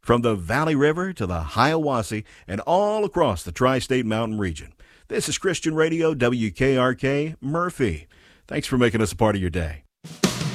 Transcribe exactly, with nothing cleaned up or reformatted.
from the Valley River to the Hiawassee and all across the Tri-State Mountain region. This is Christian Radio, W K R K, Murphy. Thanks for making us a part of your day.